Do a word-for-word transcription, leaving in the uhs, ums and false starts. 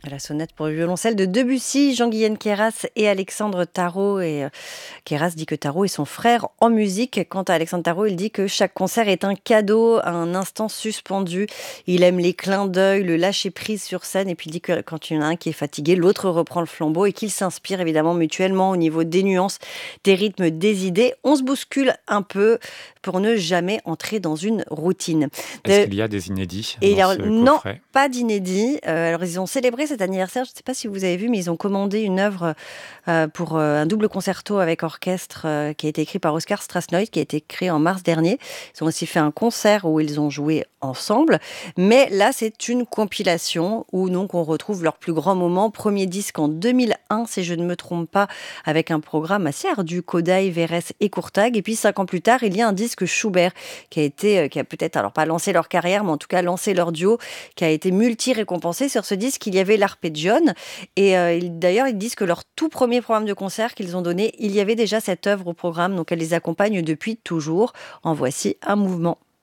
La sonate pour violoncelle de Debussy, Jean-Guyen Queyras et Alexandre Tarot. Et euh, Queyras dit que Tarot est son frère en musique. Quant à Alexandre Tarot, il dit que chaque concert est un cadeau, un instant suspendu. Il aime les clins d'œil, le lâcher-prise sur scène. Et puis il dit que quand il y en a un qui est fatigué, l'autre reprend le flambeau et qu'ils s'inspirent évidemment mutuellement au niveau des nuances, des rythmes, des idées. On se bouscule un peu pour ne jamais entrer dans une routine. Est-ce De... qu'il y a des inédits Et dans alors, ce non, coffret? pas d'inédit. Euh, alors, ils ont célébré cet anniversaire. Je ne sais pas si vous avez vu, mais ils ont commandé une œuvre euh, pour euh, un double concerto avec orchestre euh, qui a été écrit par Oscar Strasnoy, qui a été créé en mars dernier. Ils ont aussi fait un concert où ils ont joué ensemble. Mais là, c'est une compilation où donc on retrouve leurs plus grands moments. Premier disque en deux mille un, si je ne me trompe pas, avec un programme assez ardu, Kodály, Verès et Courtag. Et puis cinq ans plus tard, il y a un disque Schubert qui a été, euh, qui a peut-être, alors pas lancé leur carrière, mais en tout cas lancé leur duo, qui a été multi-récompensé. Sur ce disque, il y avait l'arpégione. Et euh, ils- d'ailleurs, ils disent que leur tout premier programme de concert qu'ils ont donné, il y avait déjà cette œuvre au programme. Donc elle les accompagne depuis toujours. En voici un mouvement.